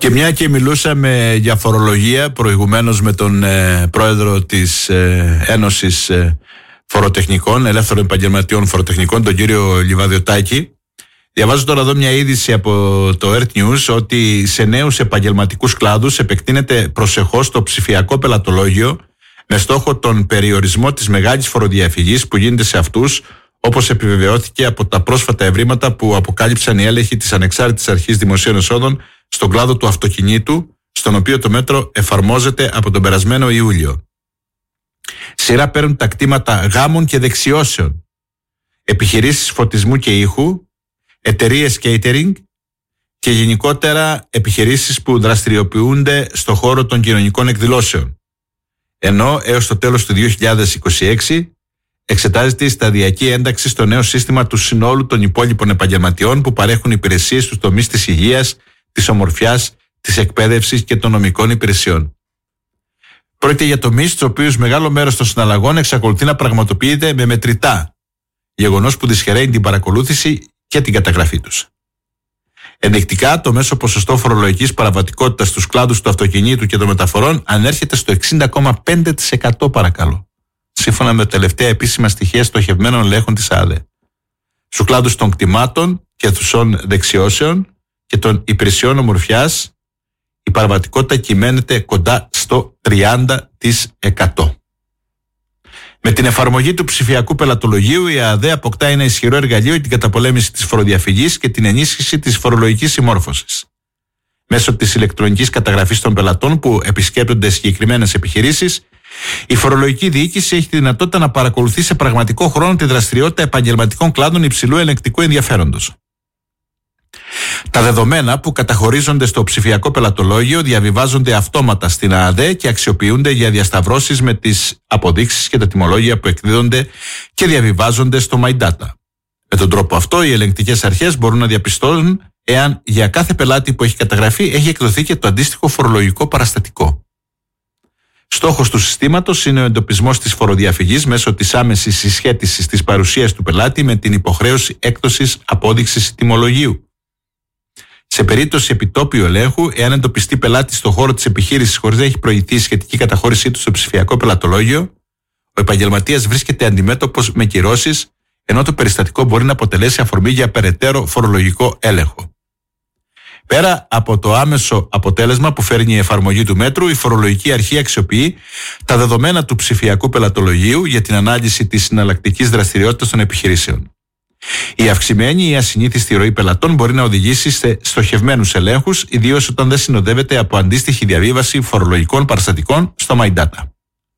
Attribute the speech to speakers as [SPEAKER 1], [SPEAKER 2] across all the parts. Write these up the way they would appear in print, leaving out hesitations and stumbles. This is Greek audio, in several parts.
[SPEAKER 1] Και μια και μιλούσαμε για φορολογία προηγουμένως με τον πρόεδρο της Ένωσης Φοροτεχνικών, Ελεύθερων Επαγγελματιών Φοροτεχνικών, τον κύριο Λιβαδιωτάκη, διαβάζω τώρα εδώ μια είδηση από το Earth News ότι σε νέους επαγγελματικούς κλάδους επεκτείνεται προσεχώς το ψηφιακό πελατολόγιο με στόχο τον περιορισμό της μεγάλης φοροδιαφυγής που γίνεται σε αυτούς, όπως επιβεβαιώθηκε από τα πρόσφατα ευρήματα που αποκάλυψαν οι έλεγχοι της Ανεξάρτητης Αρχής Δημοσίων Εσόδων στον κλάδο του αυτοκινήτου, στον οποίο το μέτρο εφαρμόζεται από τον περασμένο Ιούλιο. Σειρά παίρνουν τα κτήματα γάμων και δεξιώσεων, επιχειρήσεις φωτισμού και ήχου, εταιρείες catering και γενικότερα επιχειρήσεις που δραστηριοποιούνται στον χώρο των κοινωνικών εκδηλώσεων. Ενώ έως το τέλος του 2026 εξετάζεται η σταδιακή ένταξη στο νέο σύστημα του συνόλου των υπόλοιπων επαγγελματιών που παρέχουν υπηρεσίες στους τομείς της υγείας, της ομορφιάς, της εκπαίδευσης και των νομικών υπηρεσιών. Πρόκειται για τομείς στους οποίους μεγάλο μέρος των συναλλαγών εξακολουθεί να πραγματοποιείται με μετρητά, γεγονός που δυσχεραίνει την παρακολούθηση και την καταγραφή τους. Ενδεικτικά, το μέσο ποσοστό φορολογικής παραβατικότητας στους κλάδους του αυτοκινήτου και των μεταφορών ανέρχεται στο 60,5% παρακαλώ, σύμφωνα με τα τελευταία επίσημα στοιχεία στοχευμένων ελέγχων της ΑΔΕ. Στους κλάδους των κτημάτων και θουσών δεξιώσεων και των υπηρεσιών ομορφιάς, η παραβατικότητα κυμαίνεται κοντά στο 30%. Με την εφαρμογή του ψηφιακού πελατολογίου, η ΑΔΕ αποκτά ένα ισχυρό εργαλείο για την καταπολέμηση της φοροδιαφυγής και την ενίσχυση της φορολογικής συμμόρφωσης. Μέσω της ηλεκτρονικής καταγραφής των πελατών που επισκέπτονται συγκεκριμένες επιχειρήσεις, η φορολογική διοίκηση έχει τη δυνατότητα να παρακολουθεί σε πραγματικό χρόνο τη δραστηριότητα επαγγελματικών κλάδων υψηλού ελεγκτικού ενδιαφέροντος. Τα δεδομένα που καταχωρίζονται στο ψηφιακό πελατολόγιο διαβιβάζονται αυτόματα στην ΑΔΕ και αξιοποιούνται για διασταυρώσεις με τις αποδείξεις και τα τιμολόγια που εκδίδονται και διαβιβάζονται στο MyData. Με τον τρόπο αυτό, οι ελεγκτικές αρχές μπορούν να διαπιστώνουν εάν για κάθε πελάτη που έχει καταγραφεί έχει εκδοθεί και το αντίστοιχο φορολογικό παραστατικό. Στόχος του συστήματος είναι ο εντοπισμός της φοροδιαφυγής μέσω της άμεσης συσχέτισης της παρουσίας του πελάτη με την υποχρέωση έκδοσης απόδειξης τιμολογίου. Σε περίπτωση επιτόπιου ελέγχου, εάν εντοπιστεί πελάτη στον χώρο της επιχείρησης χωρίς να έχει προηγηθεί η σχετική καταχώρησή του στο ψηφιακό πελατολόγιο, ο επαγγελματίας βρίσκεται αντιμέτωπος με κυρώσεις, ενώ το περιστατικό μπορεί να αποτελέσει αφορμή για περαιτέρω φορολογικό έλεγχο. Πέρα από το άμεσο αποτέλεσμα που φέρνει η εφαρμογή του μέτρου, η φορολογική αρχή αξιοποιεί τα δεδομένα του ψηφιακού πελατολογίου για την ανάλυση της συναλλακτικής δραστηριότητας των επιχειρήσεων. Η αυξημένη ή ασυνήθιστη ροή πελατών μπορεί να οδηγήσει σε στοχευμένους ελέγχους, ιδίως όταν δεν συνοδεύεται από αντίστοιχη διαβίβαση φορολογικών παραστατικών στο MyData.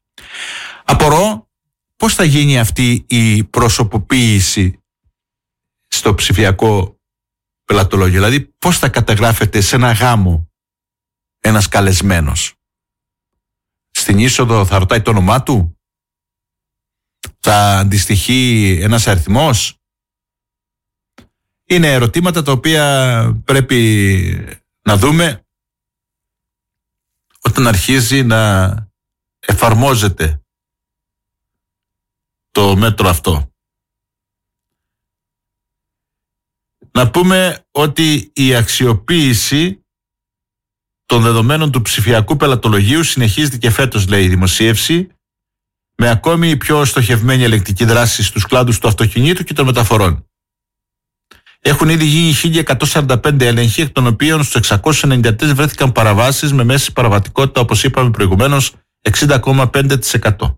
[SPEAKER 1] Απορώ πώς θα γίνει αυτή η προσωποποίηση στο ψηφιακό πελατολόγιο, δηλαδή πώς θα καταγράφεται σε ένα γάμο ένας καλεσμένος. Στην είσοδο θα ρωτάει το όνομά του, θα αντιστοιχεί ένας αριθμός. Είναι ερωτήματα τα οποία πρέπει να δούμε όταν αρχίζει να εφαρμόζεται το μέτρο αυτό. Να πούμε ότι η αξιοποίηση των δεδομένων του ψηφιακού πελατολογίου συνεχίζεται και φέτος, λέει η δημοσίευση, με ακόμη πιο στοχευμένη ελεγκτική δράση στους κλάδους του αυτοκινήτου και των μεταφορών. Έχουν ήδη γίνει 1.145 έλεγχοι, εκ των οποίων στους 693 βρέθηκαν παραβάσεις με μέση παραβατικότητα, όπως είπαμε προηγουμένως, 60,5%.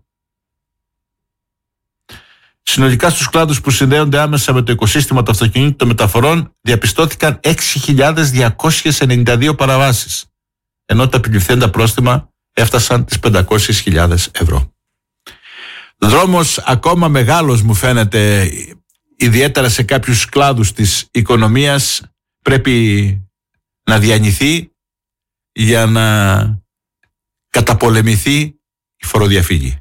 [SPEAKER 1] Συνολικά στους κλάδους που συνδέονται άμεσα με το οικοσύστημα του αυτοκινήτου των μεταφορών διαπιστώθηκαν 6.292 παραβάσεις, ενώ τα επιληφθέντα πρόστιμα έφτασαν τις 500.000 ευρώ. Δρόμος ακόμα μεγάλος μου φαίνεται, ιδιαίτερα σε κάποιους κλάδους της οικονομίας, πρέπει να διανυθεί για να καταπολεμηθεί η φοροδιαφυγή.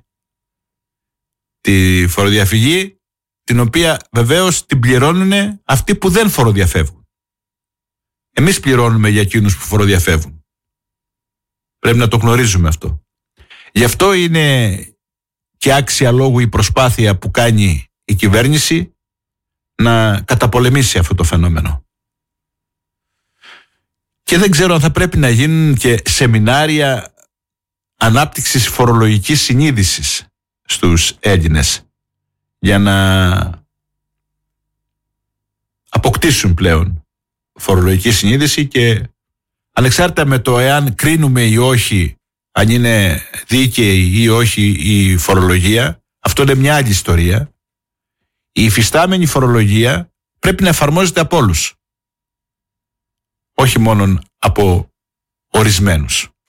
[SPEAKER 1] Τη φοροδιαφυγή την οποία βεβαίως την πληρώνουν αυτοί που δεν φοροδιαφεύγουν. Εμείς πληρώνουμε για εκείνους που φοροδιαφεύγουν. Πρέπει να το γνωρίζουμε αυτό. Γι' αυτό είναι και άξια λόγου η προσπάθεια που κάνει η κυβέρνηση να καταπολεμήσει αυτό το φαινόμενο. Και δεν ξέρω αν θα πρέπει να γίνουν και σεμινάρια ανάπτυξης φορολογικής συνείδησης στους Έλληνες για να αποκτήσουν πλέον φορολογική συνείδηση, και ανεξάρτητα με το εάν κρίνουμε ή όχι, αν είναι δίκαιη ή όχι η φορολογία, αυτό είναι μια άλλη ιστορία. Η υφιστάμενη φορολογία πρέπει να εφαρμόζεται από όλους, όχι μόνο από ορισμένους.